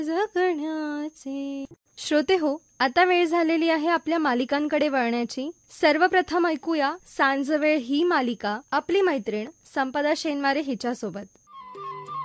जगण्याचे. श्रोते हो, आता वेळ झालेली आहे आपल्या मालिकांकडे वळण्याची. सर्वप्रथम ऐकूया सांजवेळ ही मालिका आपली मैत्रीण संपदा शेनवारे हिच्यासोबत.